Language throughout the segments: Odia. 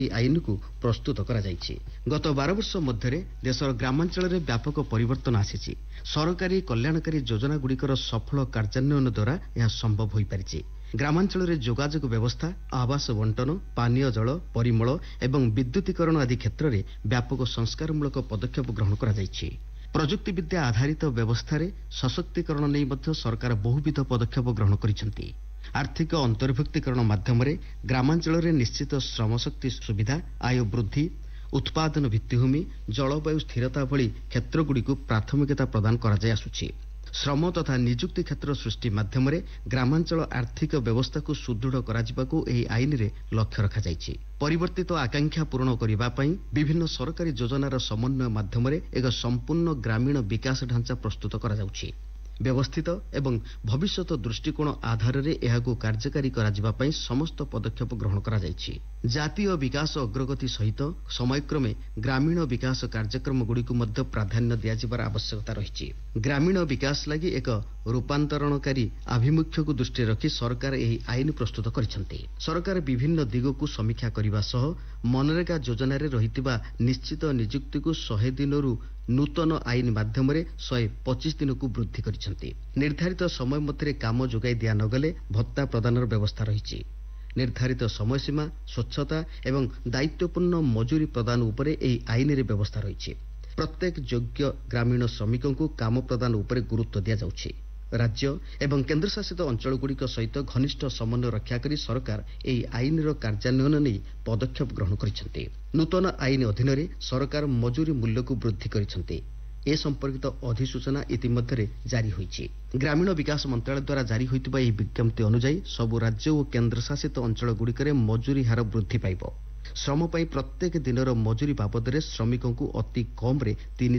ଆଇନକୁ ପ୍ରସ୍ତୁତ କରାଯାଇଛି। ଗତ 12 ବର୍ଷ ମଧ୍ୟରେ ଦେଶର ଗ୍ରାମାଞ୍ଚଳରେ ବ୍ୟାପକ ପରିବର୍ତ୍ତନ ଆସିଛି। ସରକାରୀ କଲ୍ୟାଣକାରୀ ଯୋଜନାଗୁଡ଼ିକର ସଫଳ କାର୍ଯ୍ୟାନ୍ୱୟନ ଦ୍ୱାରା ଏହା ସମ୍ଭବ ହୋଇପାରିଛି। ଗ୍ରାମାଞ୍ଚଳରେ ଯୋଗାଯୋଗ ବ୍ୟବସ୍ଥା, ଆବାସ ବଣ୍ଟନ, ପାନୀୟ ଜଳ, ପରିମଳ ଏବଂ ବିଦ୍ୟୁତୀକରଣ ଆଦି କ୍ଷେତ୍ରରେ ବ୍ୟାପକ ସଂସ୍କାରମୂଳକ ପଦକ୍ଷେପ ଗ୍ରହଣ କରାଯାଇଛି। ପ୍ରଯୁକ୍ତିବିଦ୍ୟା ଆଧାରିତ ବ୍ୟବସ୍ଥାରେ ସଶକ୍ତିକରଣ ନେଇ ମଧ୍ୟ ସରକାର ବହୁବିଧ ପଦକ୍ଷେପ ଗ୍ରହଣ କରିଛନ୍ତି। ଆର୍ଥିକ ଅନ୍ତର୍ଭୁକ୍ତିକରଣ ମାଧ୍ୟମରେ ଗ୍ରାମାଞ୍ଚଳରେ ନିଶ୍ଚିତ ଶ୍ରମଶକ୍ତି ସୁବିଧା, ଆୟ ବୃଦ୍ଧି, ଉତ୍ପାଦନ ଭିତ୍ତିଭୂମି, ଜଳବାୟୁ ସ୍ଥିରତା ଭଳି କ୍ଷେତ୍ରଗୁଡ଼ିକୁ ପ୍ରାଥମିକତା ପ୍ରଦାନ କରାଯାଇ ଆସୁଛି। ଶ୍ରମ ତଥା ନିଯୁକ୍ତି କ୍ଷେତ୍ର ସୃଷ୍ଟି ମାଧ୍ୟମରେ ଗ୍ରାମାଞ୍ଚଳ ଆର୍ଥିକ ବ୍ୟବସ୍ଥାକୁ ସୁଦୃଢ଼ କରାଯିବାକୁ ଏହି ଆଇନରେ ଲକ୍ଷ୍ୟ ରଖାଯାଇଛି। ପରିବର୍ତ୍ତିତ ଆକାଂକ୍ଷା ପୂରଣ କରିବା ପାଇଁ ବିଭିନ୍ନ ସରକାରୀ ଯୋଜନାର ସମନ୍ୱୟ ମାଧ୍ୟମରେ ଏକ ସମ୍ପୂର୍ଣ୍ଣ ଗ୍ରାମୀଣ ବିକାଶ ଢାଞ୍ଚା ପ୍ରସ୍ତୁତ କରାଯାଉଛି। ବ୍ୟବସ୍ଥିତ ଏବଂ ଭବିଷ୍ୟତ ଦୃଷ୍ଟିକୋଣ ଆଧାରରେ ଏହାକୁ କାର୍ଯ୍ୟକାରୀ କରାଯିବା ପାଇଁ ସମସ୍ତ ପଦକ୍ଷେପ ଗ୍ରହଣ କରାଯାଇଛି। ଜାତୀୟ ବିକାଶ ଅଗ୍ରଗତି ସହିତ ସମୟକ୍ରମେ ଗ୍ରାମୀଣ ବିକାଶ କାର୍ଯ୍ୟକ୍ରମଗୁଡ଼ିକୁ ମଧ୍ୟ ପ୍ରାଧାନ୍ୟ ଦିଆଯିବାର ଆବଶ୍ୟକତା ରହିଛି। ଗ୍ରାମୀଣ ବିକାଶ ଲାଗି ଏକ ରୂପାନ୍ତରଣକାରୀ ଆଭିମୁଖ୍ୟକୁ ଦୃଷ୍ଟିରେ ରଖି ସରକାର ଏହି ଆଇନ ପ୍ରସ୍ତୁତ କରିଛନ୍ତି। ସରକାର ବିଭିନ୍ନ ଦିଗକୁ ସମୀକ୍ଷା କରିବା ସହ ମନରେଗା ଯୋଜନାରେ ରହିଥିବା ନିଶ୍ଚିତ ନିଯୁକ୍ତିକୁ 100 ଦିନରୁ ନୂତନ ଆଇନ ମାଧ୍ୟମରେ 125 ଦିନକୁ ବୃଦ୍ଧି କରିଛନ୍ତି। ନିର୍ଦ୍ଧାରିତ ସମୟ ମଧ୍ୟରେ କାମ ଯୋଗାଇ ଦିଆ ନଗଲେ ଭତ୍ତା ପ୍ରଦାନର ବ୍ୟବସ୍ଥା ରହିଛି। ନିର୍ଦ୍ଧାରିତ ସମୟସୀମା, ସ୍ୱଚ୍ଛତା ଏବଂ ଦାୟିତ୍ୱପୂର୍ଣ୍ଣ ମଜୁରୀ ପ୍ରଦାନ ଉପରେ ଏହି ଆଇନରେ ବ୍ୟବସ୍ଥା ରହିଛି। ପ୍ରତ୍ୟେକ ଯୋଗ୍ୟ ଗ୍ରାମୀଣ ଶ୍ରମିକଙ୍କୁ କାମ ପ୍ରଦାନ ଉପରେ ଗୁରୁତ୍ୱ ଦିଆଯାଉଛି। ରାଜ୍ୟ ଏବଂ କେନ୍ଦ୍ରଶାସିତ ଅଞ୍ଚଳଗୁଡ଼ିକ ସହିତ ଘନିଷ୍ଠ ସମନ୍ୱୟ ରକ୍ଷା କରି ସରକାର ଏହି ଆଇନର କାର୍ଯ୍ୟାନ୍ୱୟନ ନେଇ ପଦକ୍ଷେପ ଗ୍ରହଣ କରିଛନ୍ତି। ନୂତନ ଆଇନ ଅଧୀନରେ ସରକାର ମଜୁରୀ ମୂଲ୍ୟକୁ ବୃଦ୍ଧି କରିଛନ୍ତି। ଏ ସମ୍ପର୍କିତ ଅଧିସୂଚନା ଇତିମଧ୍ୟରେ ଜାରି ହୋଇଛି। ଗ୍ରାମୀଣ ବିକାଶ ମନ୍ତ୍ରଣାଳୟ ଦ୍ୱାରା ଜାରି ହୋଇଥିବା ଏହି ବିଜ୍ଞପ୍ତି ଅନୁଯାୟୀ ସବୁ ରାଜ୍ୟ ଓ କେନ୍ଦ୍ରଶାସିତ ଅଞ୍ଚଳଗୁଡ଼ିକରେ ମଜୁରୀ ହାର ବୃଦ୍ଧି ପାଇବ। ଶ୍ରମ ପାଇଁ ପ୍ରତ୍ୟେକ ଦିନର ମଜୁରୀ ବାବଦରେ ଶ୍ରମିକଙ୍କୁ ଅତି କମ୍ରେ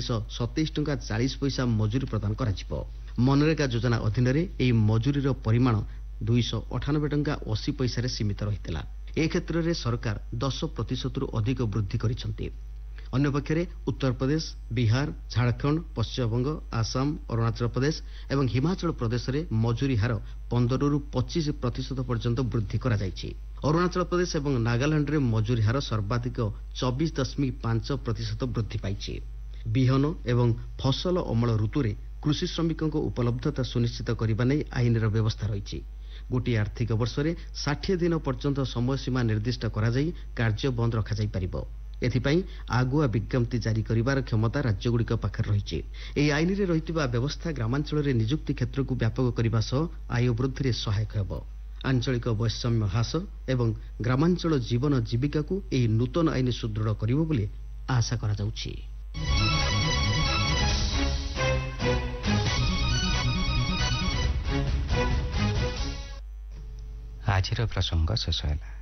327 ଟଙ୍କା 40 ପଇସା ମଜୁରୀ ପ୍ରଦାନ କରାଯିବ। ମନରେଗା ଯୋଜନା ଅଧୀନରେ ଏହି ମଜୁରୀର ପରିମାଣ 298 ଟଙ୍କା 80 ପଇସାରେ ସୀମିତ ରହିଥିଲା। ଏ କ୍ଷେତ୍ରରେ ସରକାର 10% ଅଧିକ ବୃଦ୍ଧି କରିଛନ୍ତି। ଅନ୍ୟପକ୍ଷରେ ଉତ୍ତରପ୍ରଦେଶ, ବିହାର, ଝାଡ଼ଖଣ୍ଡ, ପଶ୍ଚିମବଙ୍ଗ, ଆସାମ, ଅରୁଣାଚଳ ପ୍ରଦେଶ ଏବଂ ହିମାଚଳ ପ୍ରଦେଶରେ ମଜୁରୀ ହାର 15ରୁ 25% ପର୍ଯ୍ୟନ୍ତ ବୃଦ୍ଧି କରାଯାଇଛି। ଅରୁଣାଚଳ ପ୍ରଦେଶ ଏବଂ ନାଗାଲାଣ୍ଡରେ ମଜୁରୀ ହାର ସର୍ବାଧିକ 24.5% ବୃଦ୍ଧି ପାଇଛି। ବିହନ ଏବଂ ଫସଲ ଅମଳ ଋତୁରେ କୃଷି ଶ୍ରମିକଙ୍କ ଉପଲବ୍ଧତା ସୁନିଶ୍ଚିତ କରିବା ନେଇ ଆଇନର ବ୍ୟବସ୍ଥା ରହିଛି। ଗୋଟିଏ ଆର୍ଥିକ ବର୍ଷରେ 60 ଦିନ ପର୍ଯ୍ୟନ୍ତ ସମୟସୀମା ନିର୍ଦ୍ଦିଷ୍ଟ କରାଯାଇ କାର୍ଯ୍ୟ ବନ୍ଦ ରଖାଯାଇପାରିବ। ଏଥିପାଇଁ ଆଗୁଆ ବିଜ୍ଞପ୍ତି ଜାରି କରିବାର କ୍ଷମତା ରାଜ୍ୟଗୁଡ଼ିକ ପାଖରେ ରହିଛି। ଏହି ଆଇନରେ ରହିଥିବା ବ୍ୟବସ୍ଥା ଗ୍ରାମାଞ୍ଚଳରେ ନିଯୁକ୍ତି କ୍ଷେତ୍ରକୁ ବ୍ୟାପକ କରିବା ସହ ଆୟ ବୃଦ୍ଧିରେ ସହାୟକ ହେବ। ଆଞ୍ଚଳିକ ବୈଷମ୍ୟ ହ୍ରାସ ଏବଂ ଗ୍ରାମାଞ୍ଚଳ ଜୀବନ ଜୀବିକାକୁ ଏହି ନୂତନ ଆଇନ ସୁଦୃଢ଼ କରିବ ବୋଲି ଆଶା କରାଯାଉଛି। ଆଜିର ପ୍ରସଙ୍ଗ ଶେଷ ହେଲା।